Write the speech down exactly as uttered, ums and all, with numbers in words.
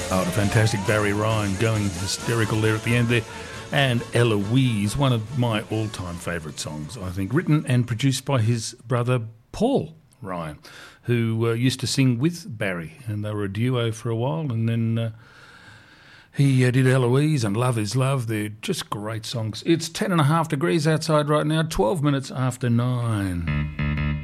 Oh, the fantastic Barry Ryan going hysterical there at the end there. And Eloise, one of my all-time favourite songs, I think, written and produced by his brother Paul Ryan, who uh, used to sing with Barry, and they were a duo for a while, and then uh, he uh, did Eloise and Love Is Love. They're just great songs. It's ten and a half degrees outside right now, twelve minutes after nine.